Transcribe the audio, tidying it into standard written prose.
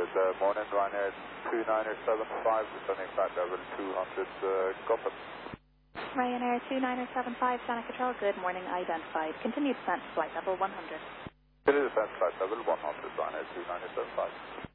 Good morning, Ryanair 2975, descending flight level 200, Gotham. Ryanair 2975, Santa Control, good morning, identified. Continue descent, flight level 100. Continue descent, flight level 100, Ryanair 2975.